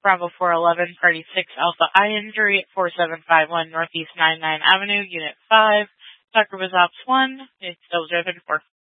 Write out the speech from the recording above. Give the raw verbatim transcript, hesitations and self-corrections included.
Bravo four eleven, Party six Alpha Eye Injury at four seven five one Northeast ninety-ninth Avenue, Unit five. Tucker was Ops one. It's still driven for